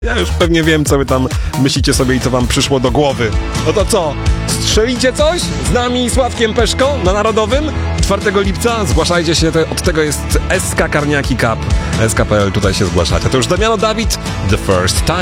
Ja już pewnie wiem, co wy tam myślicie sobie i co wam przyszło do głowy. No to co? Strzelicie coś z nami, Sławkiem Peszko, na Narodowym? 4 lipca zgłaszajcie się, od tego jest SK Karniaki Cup. SK.pl, tutaj się zgłaszacie. To już Damiano Dawid, The First Time.